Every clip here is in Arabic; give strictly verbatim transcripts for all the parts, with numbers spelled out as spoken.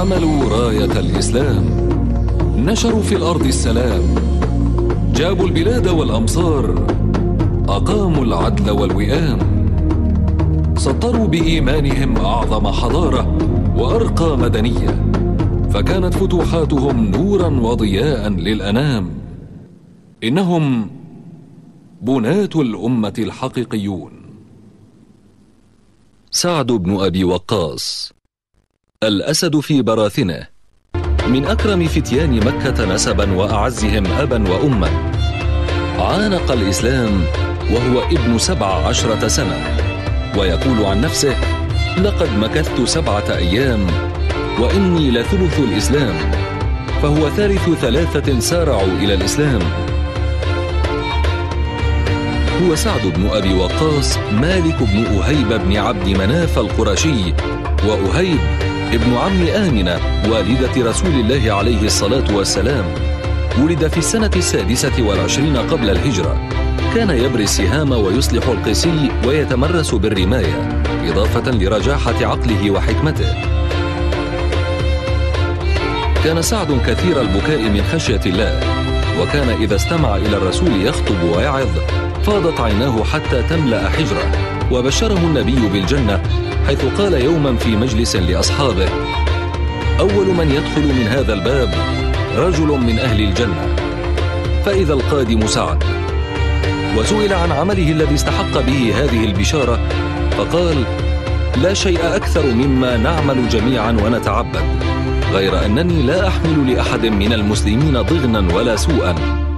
حملوا راية الإسلام، نشروا في الأرض السلام، جابوا البلاد والأمصار، أقاموا العدل والوئام، سطروا بإيمانهم أعظم حضارة وأرقى مدنية، فكانت فتوحاتهم نورا وضياء للأنام. إنهم بناة الأمة الحقيقيون. سعد بن أبي وقاص، الأسد في براثنه، من أكرم فتيان مكة نسبا وأعزهم أبا وأما. عانق الإسلام وهو ابن سبع عشرة سنة، ويقول عن نفسه: لقد مكثت سبعة أيام وإني لثلث الإسلام، فهو ثالث ثلاثة سارعوا إلى الإسلام. هو سعد بن أبي وقاص مالك بن أهيب بن عبد مناف القرشي، وأهيب ابن عم آمنة والدة رسول الله عليه الصلاة والسلام. ولد في السنة السادسة والعشرين قبل الهجرة. كان يبري السهام ويصلح القسي ويتمرس بالرماية، إضافة لرجاحة عقله وحكمته. كان سعد كثير البكاء من خشية الله، وكان إذا استمع إلى الرسول يخطب ويعظ فاضت عيناه حتى تملأ حجره. وبشره النبي بالجنة، حيث قال يوما في مجلس لأصحابه: أول من يدخل من هذا الباب رجل من أهل الجنة. فإذا القادم سعد. وسئل عن عمله الذي استحق به هذه البشارة فقال: لا شيء أكثر مما نعمل جميعا ونتعبد، غير أنني لا أحمل لأحد من المسلمين ضغنا ولا سوءا.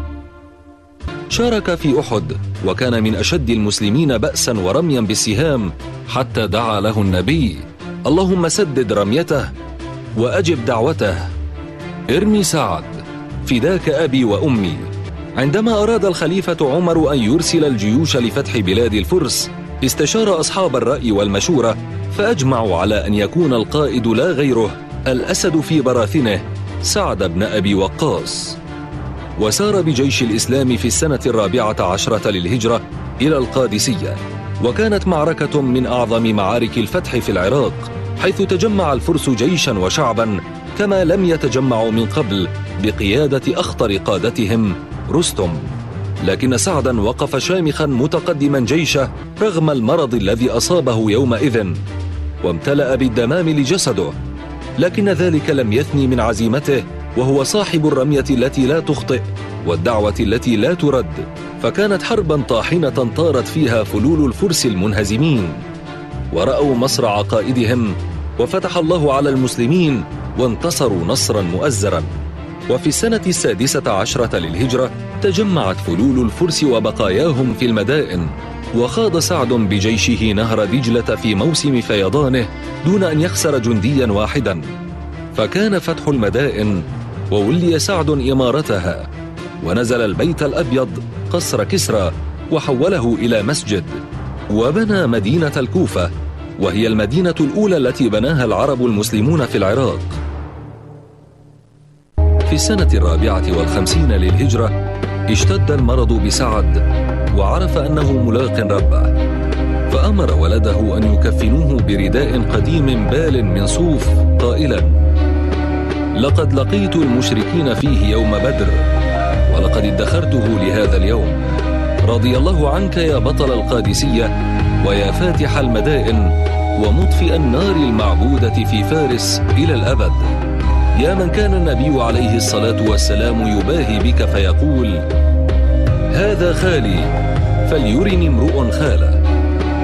شارك في أحد، وكان من أشد المسلمين بأسا ورميا بالسهام، حتى دعا له النبي: اللهم سدد رميته وأجب دعوته، ارمي سعد فداك أبي وأمي. عندما أراد الخليفة عمر أن يرسل الجيوش لفتح بلاد الفرس، استشار أصحاب الرأي والمشورة، فأجمعوا على أن يكون القائد لا غيره الأسد في براثنه، سعد بن أبي وقاص. وسار بجيش الإسلام في السنة الرابعة عشرة للهجرة إلى القادسية، وكانت معركة من أعظم معارك الفتح في العراق، حيث تجمع الفرس جيشا وشعبا كما لم يتجمعوا من قبل، بقيادة أخطر قادتهم رستم. لكن سعدا وقف شامخا متقدما جيشه رغم المرض الذي أصابه يومئذ، وامتلأ بالدمام لجسده، لكن ذلك لم يثني من عزيمته، وهو صاحب الرمية التي لا تخطئ والدعوة التي لا ترد. فكانت حربا طاحنة طارت فيها فلول الفرس المنهزمين، ورأوا مصرع قائدهم، وفتح الله على المسلمين وانتصروا نصرا مؤزرا. وفي السنة السادسة عشرة للهجرة تجمعت فلول الفرس وبقاياهم في المدائن، وخاض سعد بجيشه نهر دجلة في موسم فيضانه دون أن يخسر جنديا واحدا. فكان فتح المدائن، وولي سعد إمارتها، ونزل البيت الأبيض قصر كسرى وحوله إلى مسجد، وبنى مدينة الكوفة، وهي المدينة الأولى التي بناها العرب المسلمون في العراق. في السنة الرابعة والخمسين للهجرة اشتد المرض بسعد، وعرف أنه ملاق ربه، فأمر ولده أن يكفنوه برداء قديم بال من صوف، قائلا: لقد لقيت المشركين فيه يوم بدر، ولقد ادخرته لهذا اليوم. رضي الله عنك يا بطل القادسية، ويا فاتح المدائن، ومطفئ النار المعبودة في فارس إلى الأبد، يا من كان النبي عليه الصلاة والسلام يباهي بك فيقول: هذا خالي فليرني امرؤ خاله.